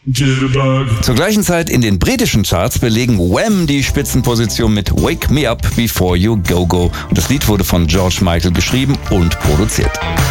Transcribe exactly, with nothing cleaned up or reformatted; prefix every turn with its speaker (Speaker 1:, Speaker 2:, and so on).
Speaker 1: Jitterbug.
Speaker 2: Zur gleichen Zeit in den britischen Charts belegen Wham die Spitzenposition mit Wake Me Up Before You Go Go. Und das Lied wurde von George Michael geschrieben und produziert.